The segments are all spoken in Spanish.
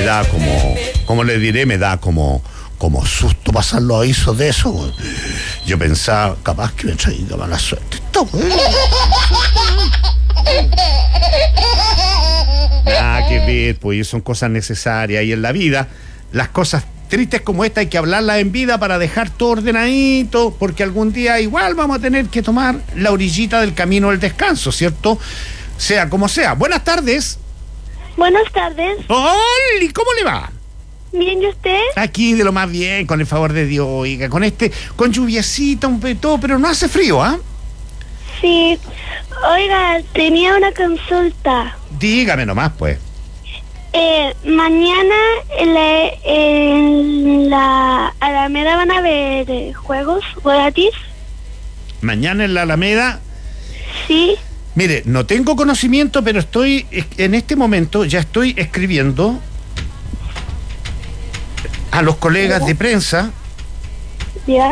da como le diré, me da como susto pasar los avisos de eso, güey. Yo pensaba, capaz que me traiga mala suerte. Nada que ver, pues son cosas necesarias y en la vida, las cosas tristes como esta hay que hablarlas en vida para dejar todo ordenadito, porque algún día igual vamos a tener que tomar la orillita del camino del descanso, ¿cierto? Sea como sea. Buenas tardes. Buenas tardes. ¡Hola! ¿Cómo le va? Bien, ¿y usted? Aquí de lo más bien, con el favor de Dios, oiga, con lluviecita, un poquito, pero no hace frío, ¿ah? Sí. Oiga, tenía una consulta. Dígame nomás, pues. Mañana en la Alameda van a haber juegos gratis. Mañana en la Alameda. Sí. Mire, no tengo conocimiento, pero en este momento ya estoy escribiendo a los colegas de prensa. ¿Ya?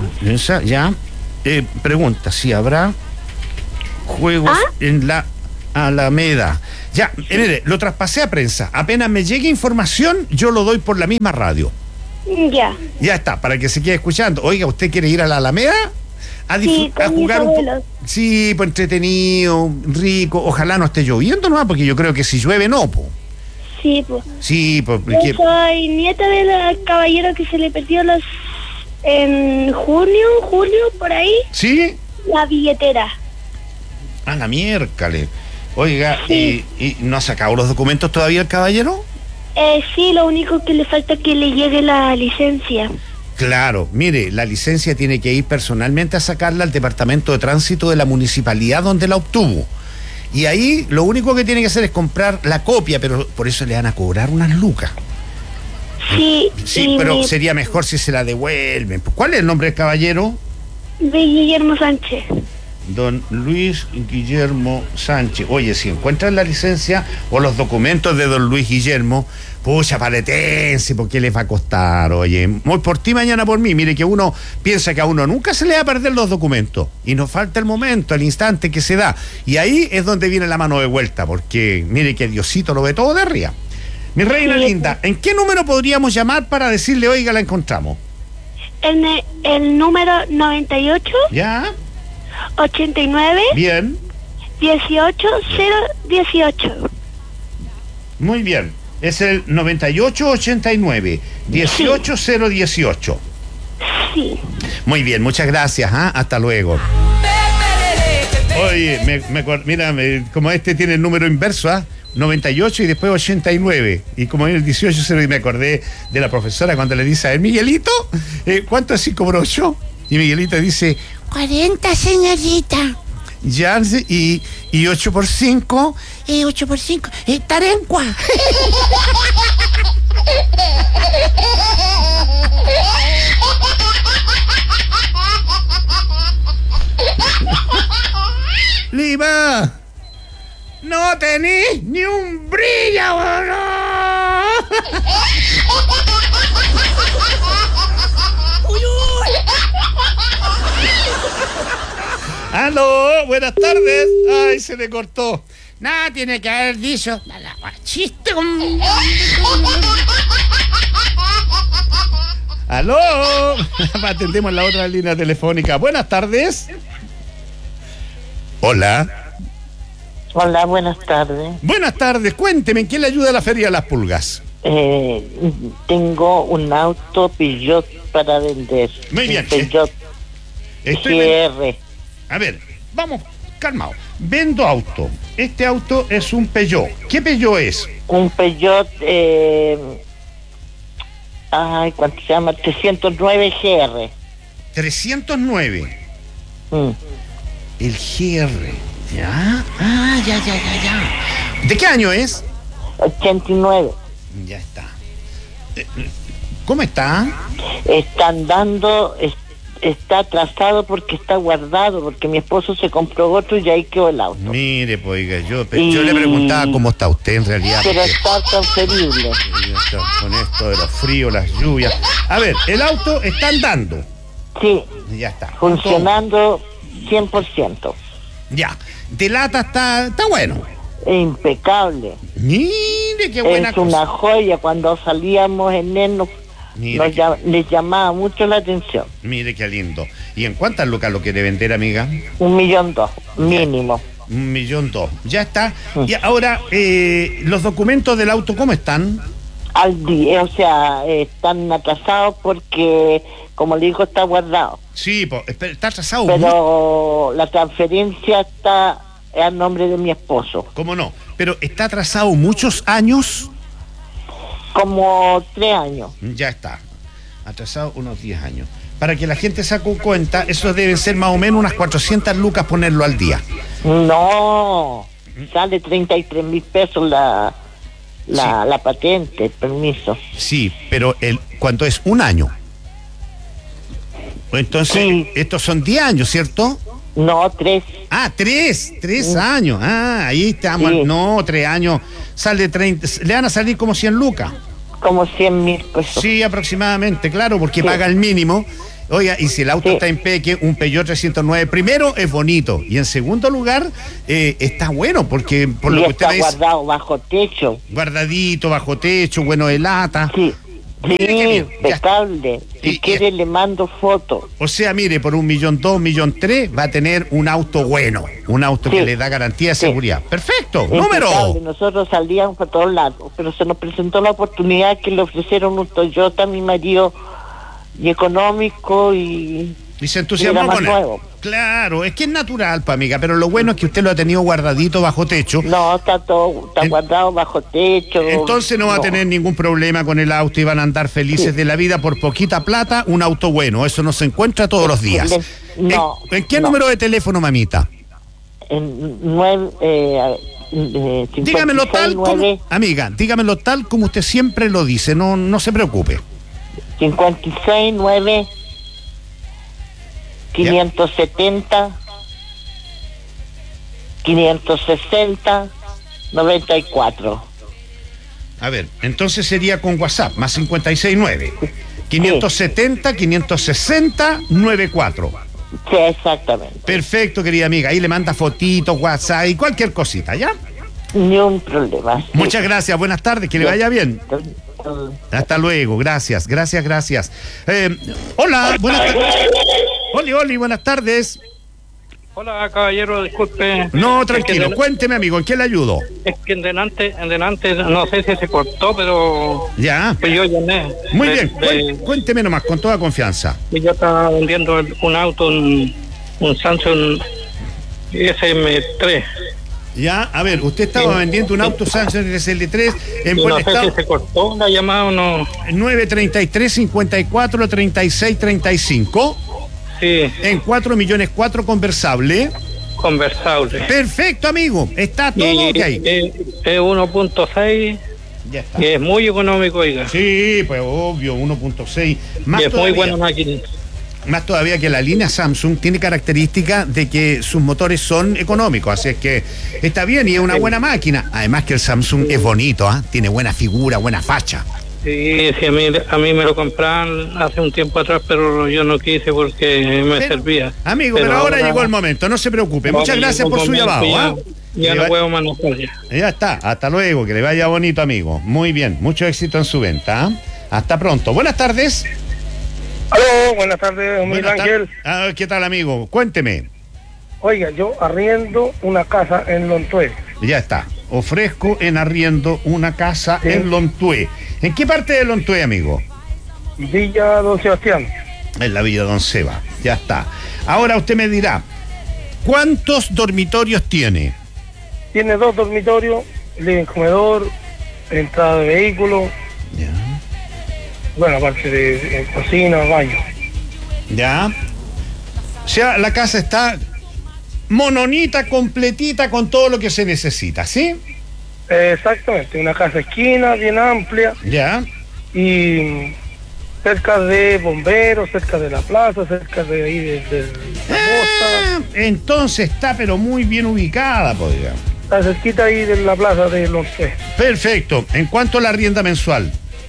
Pregunta si habrá juegos en la Alameda. Ya, mire, lo traspasé a prensa. Apenas me llegue información, yo lo doy por la misma radio. Ya. Ya está, para que se quede escuchando. Oiga, ¿usted quiere ir a la Alameda? A jugar un poco. Sí, pues entretenido, rico. Ojalá no esté lloviendo nomás, porque yo creo que si llueve no, po. Sí, pues. Sí, pues. Yo soy nieta del caballero que se le perdió en julio, por ahí. ¿Sí? La billetera. A la miércoles. Oiga, sí. ¿Y no ha sacado los documentos todavía el caballero? Sí, lo único que le falta es que le llegue la licencia. Claro, mire, la licencia tiene que ir personalmente a sacarla al departamento de tránsito de la municipalidad donde la obtuvo. Y ahí lo único que tiene que hacer es comprar la copia, pero por eso le van a cobrar unas lucas. Sí. Sí, pero sería mejor si se la devuelven. ¿Cuál es el nombre del caballero? De Guillermo Sánchez. Don Luis Guillermo Sánchez. Oye, si encuentran la licencia o los documentos de don Luis Guillermo, pucha, paletense, ¿por qué les va a costar? Oye, hoy por ti, mañana por mí. Mire que uno piensa que a uno nunca se le va a perder los documentos y nos falta el momento, el instante que se da. Y ahí es donde viene la mano de vuelta, porque mire que Diosito lo ve todo de arriba. Mi reina linda, ¿en qué número podríamos llamar para decirle, oiga, la encontramos? El número 98. ¿Ya? 89. Bien. 18018. Muy bien. Es el 9889 18018. Sí. Muy bien, muchas gracias, hasta luego. Oye, mira, como este tiene el número inverso, 98 y después 89. Y como en el 18 y me acordé de la profesora cuando le dice a él, Miguelito, ¿cuánto es 5 por 8? Y Miguelito dice, 40, señorita. Ya, y 8 por 5. 8 por 5. Tarencua. Lima, no tenés ni un brillo, ¿no? ¡Aló! Buenas tardes. Ay, se le cortó. Nada tiene que haber dicho. Chiste. ¡Aló! Atendemos la otra línea telefónica. Buenas tardes. Hola. Hola, buenas tardes. Buenas tardes. Cuénteme, ¿en qué le ayuda a la Feria de las Pulgas? Tengo un auto Peugeot para vender. Muy bien. Peugeot GR. A ver, vamos, calmado. Vendo auto. Este auto es un Peugeot. ¿Qué Peugeot es? Un Peugeot, ¿cuánto se llama? 309 GR. 309. El GR. ¿Ya? Ya. ¿De qué año es? 89. Ya está. ¿Cómo está? Están dando... Está atrasado porque está guardado, porque mi esposo se compró otro y ahí quedó el auto. Mire, pues, oiga, yo le preguntaba cómo está usted en realidad. Pero está transferible. Con esto de los fríos, las lluvias. A ver, el auto está andando. Sí. Ya está. Funcionando 100%. Ya. De lata está bueno. Impecable. Mire, qué buena Es cosa. una joya. Cuando salíamos en él Mire, les llamaba mucho la atención. mire qué lindo. ¿Y en cuántas lucas lo quiere vender, amiga? 1.200.000, mínimo. 1.200.000. Ya está. Y ahora, los documentos del auto, ¿cómo están? Al día, o sea, están atrasados porque, como le digo, está guardado. Sí, está atrasado. Pero la transferencia está a nombre de mi esposo. ¿Cómo no? Pero está atrasado muchos años. Como 3 años. Ya está. Atrasado unos 10 años. Para que la gente saque cuenta, eso deben ser más o menos unas 400 lucas ponerlo al día. No, sale 33.000 pesos la patente, el permiso. Sí, pero ¿cuánto es? Un año. Entonces, Sí. estos son 10 años, ¿cierto? No, 3. Ah, 3 años. Ah, ahí estamos. Sí. No, 3 años. Sale 30. Le van a salir como 100 lucas. Como 100.000 pesos. Sí, aproximadamente, claro, porque Sí. paga el mínimo. Oiga, y si el auto Sí. está en peque, un Peugeot 309, primero es bonito. Y en segundo lugar, está bueno, porque por Y lo que usted está me dice, guardado bajo techo. guardadito, bajo techo, bueno de lata. Sí, Mire qué bien, ya está. impecable. Si Y- quiere le mando fotos. O sea, mire, por 1.200.000, 1.300.000 va a tener un auto bueno, un auto Sí. que le da garantía de Sí. seguridad. Perfecto, Impecable. número. Nosotros salíamos para todos lados, pero se nos presentó la oportunidad que le ofrecieron un Toyota a mi marido, y económico, y Y se entusiasmó era más con él. nuevo. Claro, es que es natural, pa, amiga, pero lo bueno es que usted lo ha tenido guardadito bajo techo. no, está todo, está guardado bajo techo. Entonces no va a tener ningún problema con el auto y van a andar felices Sí. de la vida por poquita plata, un auto bueno. Eso no se encuentra todos los días. No, ¿En qué no. número de teléfono, mamita? En Dígamelo tal 56, como, amiga, dígamelo tal como usted siempre lo dice, no se preocupe. 56 9 570 560 94. A ver, entonces sería con WhatsApp, más 569 570 560 94. Sí, exactamente. Perfecto, querida amiga. Ahí le manda fotitos, WhatsApp y cualquier cosita, ¿ya? Ni un problema. Sí. Muchas gracias, buenas tardes, que le vaya bien. Hasta luego, gracias. Hola, buenas tardes. Oli, buenas tardes. Hola, caballero, disculpe. No, Es que tranquilo, en cuénteme, amigo, ¿en qué le ayudo? Es que en delante, no sé si se cortó, pero Ya. pues yo llamé. Muy De- bien, de- cuénteme nomás, con toda confianza. yo estaba vendiendo un auto, un Samsung SM3. Ya, a ver, usted estaba vendiendo un auto Samsung SL3 en Y buen no sé estado. si se cortó la llamada o no. 933 54 36 35 Sí, en 4.400.000 conversable. conversable. Perfecto, amigo, está todo Y ok. es 1.6 Ya está. y es muy económico, oiga. Sí, pues obvio, 1.6. Más Y es muy todavía. buena máquina. Más todavía que la línea Samsung tiene característica de que sus motores son económicos, así es que está bien y es una buena máquina. Además que el Samsung es bonito, ¿ah? Tiene buena figura, buena facha. Sí, sí, a mí me lo compraron hace un tiempo atrás, pero yo no quise porque me Pero, servía. Amigo, pero ahora llegó el momento, no se preocupe. Muchas gracias por su llamado. ¿Ah? Ya Que no va- puedo manejar ya. Ya está, hasta luego, que le vaya bonito, amigo. Muy bien, mucho éxito en su venta. ¿Ah? Hasta pronto. Buenas tardes. Aló, buenas tardes, don Miguel Buenas Ángel. ¿Qué tal, amigo? Cuénteme. Oiga, yo arriendo una casa en Lontué. Ya está. Ofrezco en arriendo una casa Sí. en Lontué. ¿En qué parte de Lontué, amigo? Villa Don Sebastián. En la Villa Don Seba. Ya está. Ahora usted me dirá, ¿cuántos dormitorios tiene? Tiene 2 dormitorios, living, comedor, entrada de vehículos, Ya. bueno, aparte de cocina, baño. Ya. O sea, la casa está mononita, completita, con todo lo que se necesita, ¿sí? Exactamente, una casa esquina, bien amplia Ya. y cerca de bomberos, cerca de la plaza, cerca de ahí de la Ah, entonces está pero muy bien ubicada, pues. Digamos. costa. Está cerquita ahí de la plaza de Lontué. Perfecto. ¿En cuánto la rienda mensual?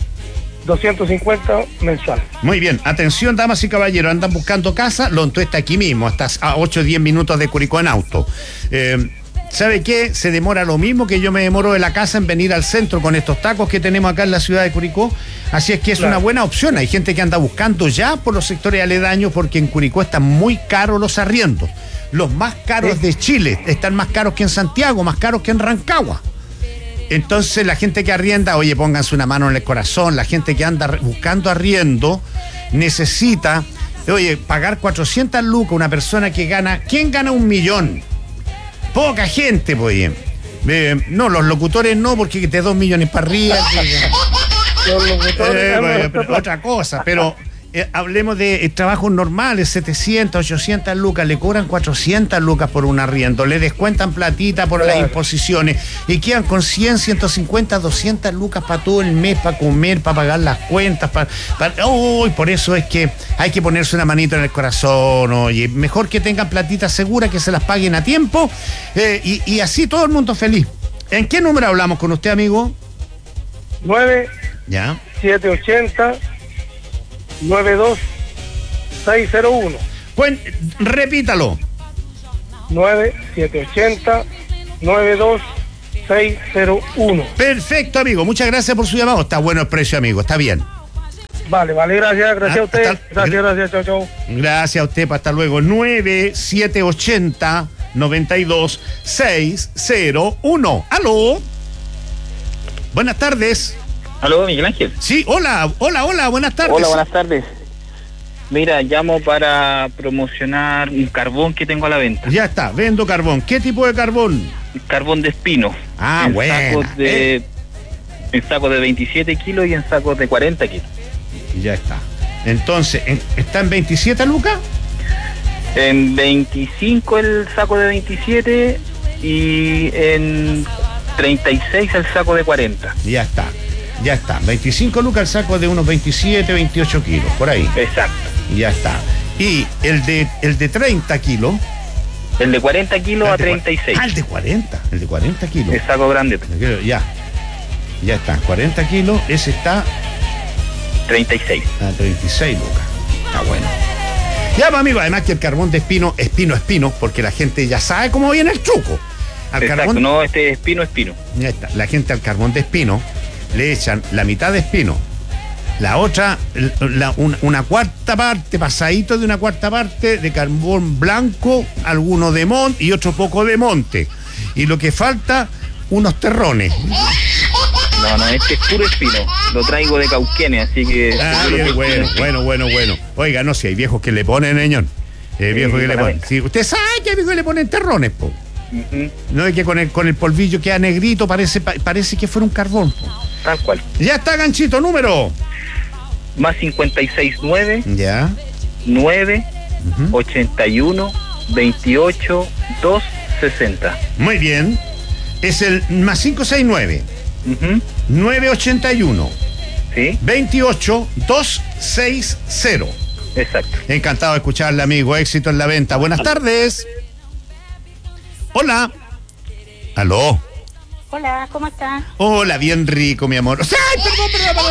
250 mensual. Muy bien. Atención, damas y caballeros, andan buscando casa. Lontué está aquí mismo, hasta a 8 o 10 minutos de Curicó en auto. ¿sabe qué? Se demora lo mismo que yo me demoro de la casa en venir al centro con estos tacos que tenemos acá en la ciudad de Curicó. Así es que es una buena opción. Hay gente que anda buscando ya por los sectores aledaños porque en Curicó están muy caros los arriendos. Los más caros de Chile están más caros que en Santiago, más caros que en Rancagua. Entonces la gente que arrienda, oye, pónganse una mano en el corazón, la gente que anda buscando arriendo necesita, oye, pagar 400 lucas una persona que gana, ¿quién gana 1 millón? Poca gente, pues. No, los locutores no, porque de 2 millones para arriba. Los locutores, Pero otra cosa, pero hablemos de trabajos normales, 700, 800 lucas, le cobran 400 lucas por un arriendo, le descuentan platita por las imposiciones y quedan con 100, 150, 200 lucas para todo el mes, para comer, para pagar las cuentas, por eso es que hay que ponerse una manito en el corazón, oye, mejor que tengan platita segura, que se las paguen a tiempo, y así todo el mundo feliz. ¿En qué número hablamos con usted, amigo? 9 Ya. 780 92601. Repítalo. 9780 92601. Perfecto, amigo. Muchas gracias por su llamado. Está bueno el precio, amigo. Está bien. Vale, gracias a usted. Gracias, chao. Gracias a usted, hasta luego. 9780 92601. Aló. Buenas tardes. Aló, Miguel Ángel. Sí, hola, buenas tardes. Hola, buenas tardes. Mira, llamo para promocionar un carbón que tengo a la venta. Ya está, vendo carbón. ¿Qué tipo de carbón? Carbón de espino. Ah, bueno. En sacos de 27 kilos y en sacos de 40 kilos. Ya está. Entonces, ¿está en 27 lucas? En 25 el saco de 27 y en 36 el saco de 40. Ya está. 25 lucas el saco de unos 27, 28 kilos, por ahí. Exacto. Ya está. Y el de 30 kilos. El de 40 kilos a 36. El de 40 kilos. El saco grande. Ya está, 40 kilos, ese está 36. A 36 lucas. Está bueno. Ya, pues, amigo, además que el carbón de espino, porque la gente ya sabe cómo viene el truco. Exacto, no, este espino. Ya está. La gente al carbón de espino le echan la mitad de espino, la otra, una cuarta parte, pasadito de una cuarta parte de carbón blanco, alguno de monte y otro poco de monte. Y lo que falta, unos terrones. No, este es puro espino. Lo traigo de Cauquenes, así que... Bien, bueno. Oiga, no, si hay viejos que le ponen, señor. Viejos que le ponen. Si usted sabe que hay viejos que le ponen terrones, po. Uh-huh. No es que con el polvillo queda negrito, parece que fuera un carbón, po. Tal cual. Ya está, ganchito, número. Más 569. Ya. 9, 81, 28, 260. Muy bien. Es el más 569. 981. Sí. 28 260. Exacto. Encantado de escucharle, amigo. Éxito en la venta. Buenas tardes. Hola. Aló. Hola, ¿cómo estás? Hola, bien rico, mi amor. ¡Ay, perdón!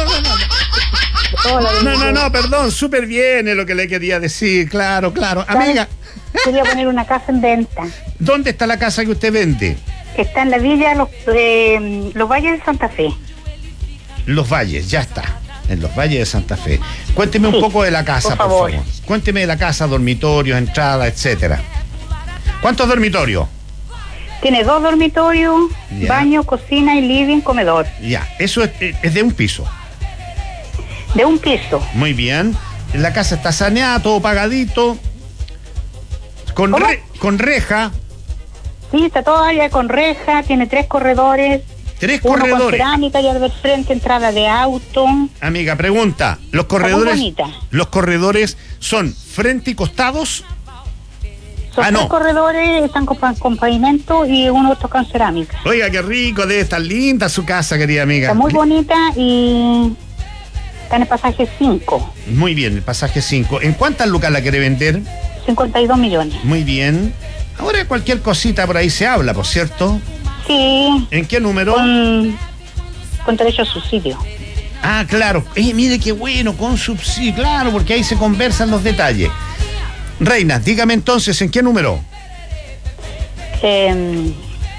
Hola, No, perdón, súper bien es lo que le quería decir, claro. Amiga. Quería poner una casa en venta. ¿Dónde está la casa que usted vende? Está en la villa Los Valles de Santa Fe. Los Valles, ya está. En Los Valles de Santa Fe. Cuénteme un poco de la casa, por favor. Cuénteme de la casa, dormitorios, entrada, etcétera. ¿Cuántos dormitorios? Tiene 2 dormitorios, baño, cocina y living, comedor. Ya, eso es de un piso. De un piso. Muy bien. La casa está saneada, todo pagadito. Con reja. Sí, está todo allá con reja, tiene 3 corredores. 3 uno corredores. Con cerámica y al frente entrada de auto. Amiga, pregunta, ¿los corredores son frente y costados? Son 3 corredores, están con pavimento y uno está con cerámica. Oiga, qué rico, debe estar linda su casa, querida amiga. Está muy bonita y está en el pasaje 5. Muy bien, el pasaje 5. ¿En cuántas lucas la quiere vender? 52 millones. Muy bien. Ahora cualquier cosita por ahí se habla, por cierto. Sí. ¿En qué número? Con derecho a subsidio. Ah, claro. Mire qué bueno, con subsidio, claro, porque ahí se conversan los detalles. Reina, dígame entonces, ¿en qué número?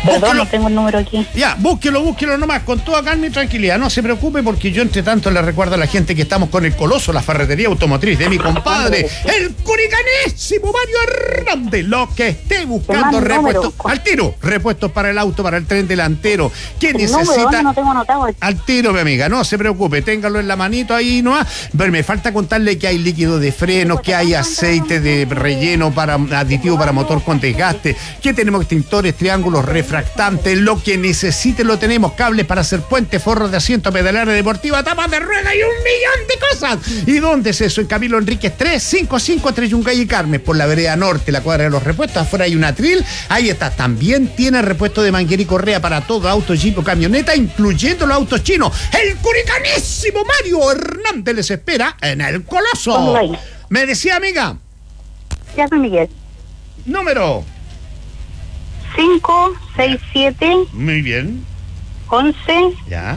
Perdón, no tengo el número aquí. Ya, búsquelo nomás, con toda calma y tranquilidad. No se preocupe, porque yo entre tanto le recuerdo a la gente que estamos con el Coloso, la ferretería automotriz de mi compadre, el curicanésimo Mario Hernández. Lo que esté buscando repuestos al tiro, repuestos para el auto, para el tren delantero. ¿Qué necesita? No tengo anotado. Al tiro, mi amiga, no se preocupe, téngalo en la manito ahí nomás. Pero me falta contarle que hay líquido de frenos, que hay aceite de relleno para aditivo para motor con desgaste, que tenemos extintores, triángulos, refractantes, lo que necesite lo tenemos, cables para hacer puentes, forros de asiento, pedalera deportiva, tapas de rueda y 1.000.000 de cosas. ¿Y dónde es eso? En Camilo Enríquez 355 entre Yungay y Carmen, por la vereda norte, la cuadra de los repuestos, afuera hay un atril, ahí está. También tiene repuesto de manguera y correa para todo auto, jeep o camioneta, incluyendo los autos chinos. El curicanésimo Mario Hernández les espera en el Coloso. Me decía, amiga. Ya soy Miguel. Número 567. Muy bien. 11. Ya.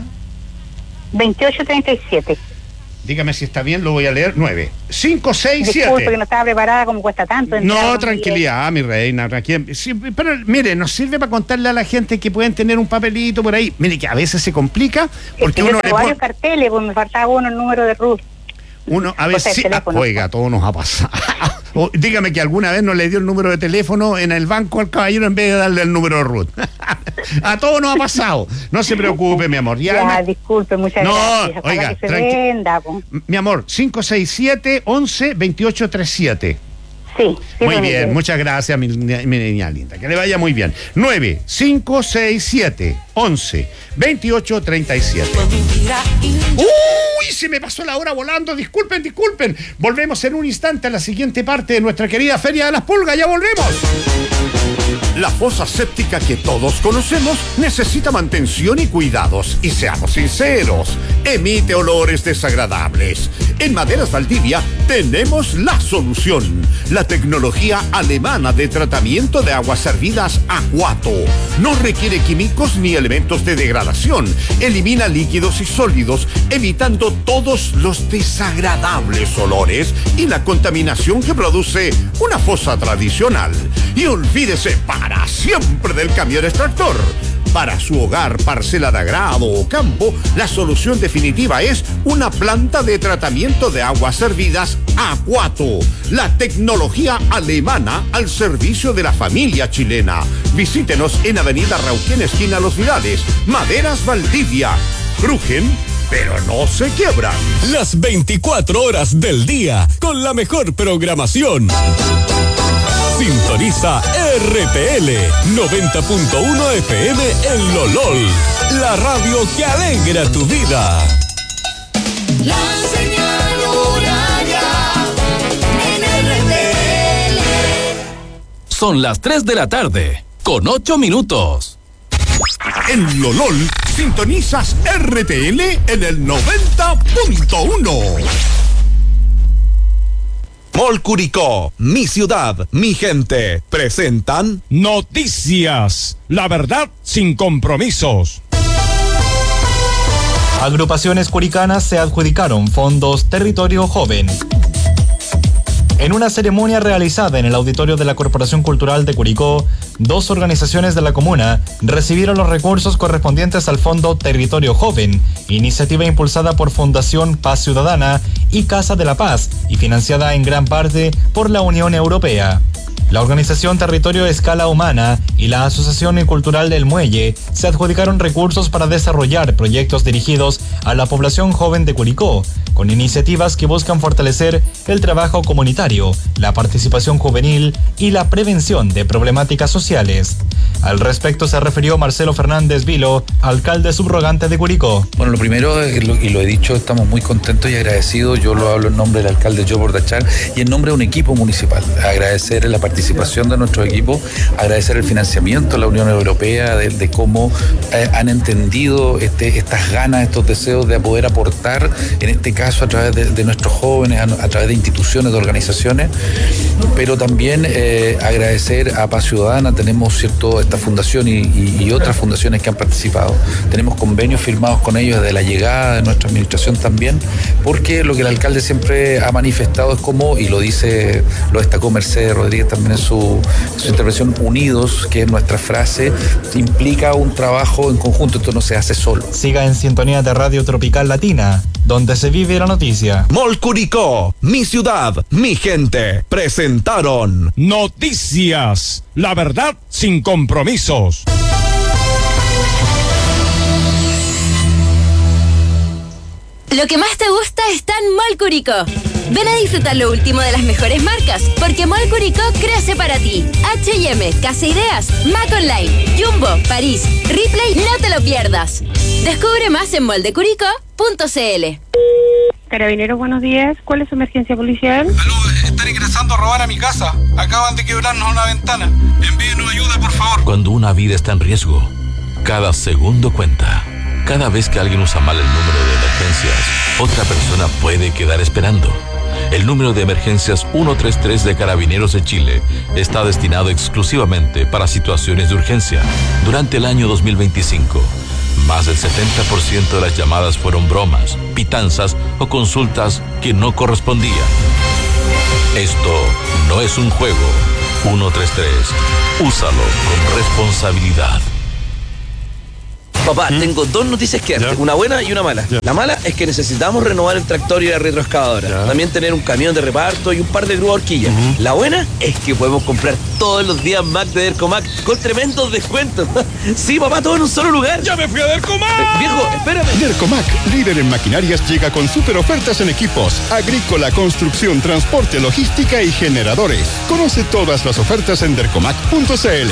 2837. Dígame si está bien, lo voy a leer. 9, 5, 6, 7. Disculpe que no estaba preparada, como cuesta tanto. No, tranquilidad, mi reina, tranquila. Sí, pero mire, nos sirve para contarle a la gente que pueden tener un papelito por ahí. Mire que a veces se complica porque yo uno tengo varios carteles, pues me faltaba uno, el número de Ruth. Uno a veces sí, oiga, todo nos ha pasado. Dígame que alguna vez no le dio el número de teléfono en el banco al caballero en vez de darle el número de Ruth. A todos nos ha pasado. No se preocupe, mi amor. Ya, disculpe, muchas gracias. Oiga, que se venda, pues. Mi amor, 567 11 28 37. Sí. Muy bien, muchas gracias, mi niña linda. Que le vaya muy bien. 9, 5, 6, 7, 11, 28, 37. ¡Uy! Se me pasó la hora volando. Disculpen. Volvemos en un instante a la siguiente parte de nuestra querida Feria de las Pulgas. ¡Ya volvemos! La fosa séptica que todos conocemos necesita mantención y cuidados. Y seamos sinceros, emite olores desagradables. En Maderas Valdivia tenemos la solución. La tecnología alemana de tratamiento de aguas servidas Aquato. No requiere químicos ni elementos de degradación. Elimina líquidos y sólidos, evitando todos los desagradables olores y la contaminación que produce una fosa tradicional. Y olvídese para siempre del camión extractor. Para su hogar, parcela de agrado o campo, la solución definitiva es una planta de tratamiento de aguas servidas Aquato. La tecnología alemana al servicio de la familia chilena. Visítenos en Avenida Rauquén, esquina Los Vidales. Maderas Valdivia. Crujen, pero no se quiebran. Las 24 horas del día con la mejor programación. Sintoniza RTL 90.1 FM en Lolol, la radio que alegra tu vida. La señal horaria en RTL. Son las 3 de la tarde, con 8 minutos. En Lolol, sintonizas RTL en el 90.1. Mall Curicó, mi ciudad, mi gente, presentan Noticias, la verdad sin compromisos. Agrupaciones curicanas se adjudicaron fondos Territorio Joven. En una ceremonia realizada en el auditorio de la Corporación Cultural de Curicó, 2 organizaciones de la comuna recibieron los recursos correspondientes al Fondo Territorio Joven, iniciativa impulsada por Fundación Paz Ciudadana y Casa de la Paz y financiada en gran parte por la Unión Europea. La organización Territorio Escala Humana y la Asociación Cultural del Muelle se adjudicaron recursos para desarrollar proyectos dirigidos a la población joven de Curicó, con iniciativas que buscan fortalecer el trabajo comunitario, la participación juvenil y la prevención de problemáticas sociales. Al respecto se refirió Marcelo Fernández Vilo, alcalde subrogante de Curicó. Bueno, lo primero, y lo he dicho, estamos muy contentos y agradecidos. Yo lo hablo en nombre del alcalde Joe Bordachar y en nombre de un equipo municipal. Agradecer la participación de nuestro equipo, agradecer el financiamiento de la Unión Europea, de cómo han entendido estas ganas, estos deseos de poder aportar, en este caso a través de nuestros jóvenes, a través de instituciones, de organizaciones, pero también agradecer a Paz Ciudadana. Tenemos esta fundación y otras fundaciones que han participado. Tenemos convenios firmados con ellos desde la llegada de nuestra administración también, porque lo que el alcalde siempre ha manifestado es como, y lo destacó Mercedes Rodríguez también en su intervención, unidos, que es nuestra frase, implica un trabajo en conjunto, esto no se hace solo. Siga en sintonía de Radio Tropical Latina, donde se vive la noticia. Mall Curicó, mi ciudad, mi gente, presentaron Noticias, la verdad sin compromisos. Lo que más te gusta está en Mall Curicó. Ven a disfrutar lo último de las mejores marcas, porque Mall Curicó crece para ti. H&M, Casa Ideas, Mac Online, Jumbo, París, Ripley, no te lo pierdas. Descubre más en moldecuricó.cl. Carabineros, buenos días. ¿Cuál es su emergencia policial? Aló, están ingresando a robar a mi casa. Acaban de quebrarnos una ventana. Envíenos ayuda, por favor. Cuando una vida está en riesgo, cada segundo cuenta. Cada vez que alguien usa mal el número de emergencias, otra persona puede quedar esperando. El número de emergencias 133 de Carabineros de Chile está destinado exclusivamente para situaciones de urgencia. Durante el año 2025, más del 70% de las llamadas fueron bromas, pitanzas o consultas que no correspondían. Esto no es un juego. 133. Úsalo con responsabilidad. Papá, tengo dos noticias que darte, una buena y una mala. La mala es que necesitamos renovar el tractor y la retroexcavadora. También tener un camión de reparto y un par de grúas horquillas. La buena es que podemos comprar todos los días Mac de Dercomac con tremendos descuentos. Sí, papá, todo en un solo lugar. ¡Ya me fui a Dercomac! Viejo, espérame. Dercomac, líder en maquinarias, llega con super ofertas en equipos agrícola, construcción, transporte, logística y generadores. Conoce todas las ofertas en dercomac.cl.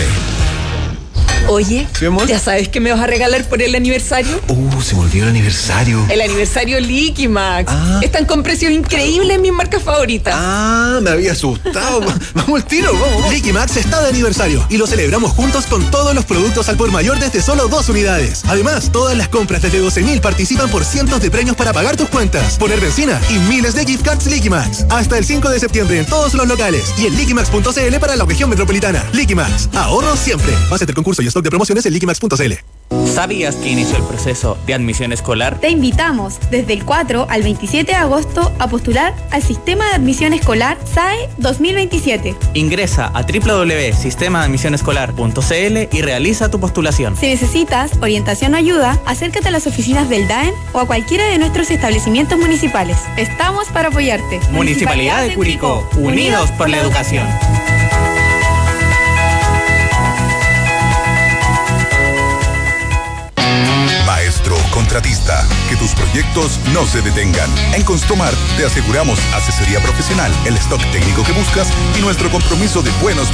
Oye, ¿ya sabes qué me vas a regalar por el aniversario? Se me olvidó el aniversario. El aniversario Liquimax. Están con precios increíbles en mis marcas favoritas. Me había asustado. Vamos al tiro, vamos. Liquimax está de aniversario y lo celebramos juntos con todos los productos al por mayor desde solo 2 unidades. Además, todas las compras desde 12.000 participan por cientos de premios para pagar tus cuentas, poner benzina y miles de gift cards Liquimax. Hasta el 5 de septiembre en todos los locales y en liquimax.cl para la región metropolitana. Liquimax, ahorro siempre. Base del concurso y stock de promociones en liquimax.cl. ¿Sabías que inició el proceso de admisión escolar? Te invitamos desde el 4 al 27 de agosto a postular al Sistema de Admisión Escolar SAE 2027. Ingresa a www.sistemadeadmisionescolar.cl y realiza tu postulación. Si necesitas orientación o ayuda, acércate a las oficinas del DAEM o a cualquiera de nuestros establecimientos municipales. Estamos para apoyarte. Municipalidad de Curicó, unidos por la educación. Maestro contratista, que tus proyectos no se detengan. En Construmart te aseguramos asesoría profesional, el stock técnico que buscas y nuestro compromiso de buenos